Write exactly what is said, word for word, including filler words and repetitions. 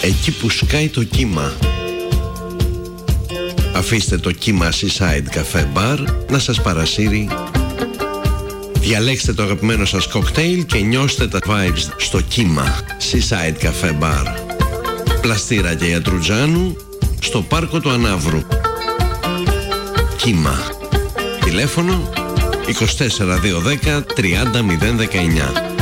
εκεί που σκάει το κύμα. Αφήστε το κύμα Seaside Cafe Bar να σας παρασύρει. Διαλέξτε το αγαπημένο σας κοκτέιλ και νιώστε τα vibes στο κύμα Seaside Cafe Bar. Πλαστήρα και Ιατρουτζάνου, στο πάρκο του Ανάβρου. Κύμα. Τηλέφωνο είκοσι τέσσερα δύο δέκα τριάντα μηδέν δεκαεννιά.